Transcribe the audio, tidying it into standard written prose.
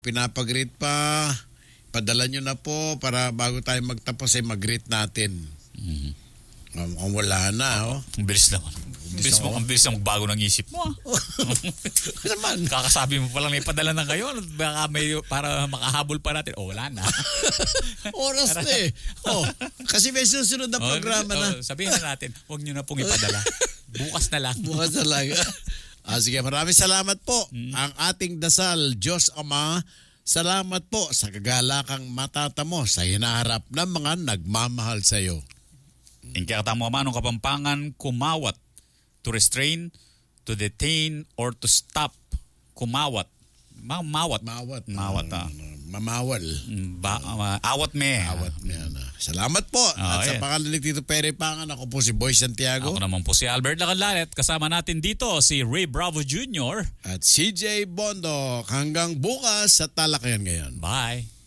Pinapag-greet pa. Padala nyo na po para bago tayo magtapos ay mag-greet natin. Ang wala na, oh. Ang bilis naman. Ang bilis na magbago ng isip mo. Naman. Kakasabi mo pa lang may padala na kayo. Baka may, para makahabol pa natin. Wala na. Oras na eh. Kasi may susunod na programa na. Sabihin na natin, huwag nyo na pong ipadala. Bukas na lang. Bukas na lang. Sige, maraming salamat po. Ang ating dasal, Diyos Ama, salamat po sa kagalakang matatamo sa hinaharap ng mga nagmamahal sa iyo. In kakatamo manong Kapampangan, kumawat. To restrain, to detain, or to stop. Kumawat. Mawat. Mamawal. Awat me. Awat me. Salamat po. At sa pangalan ni Tito Pere Pangan, ako po si Boy Santiago. Ako naman po si Albert Lacanlalet. Kasama natin dito si Ray Bravo Jr. At CJ Bondo. Hanggang bukas sa Talakayan ngayon. Bye.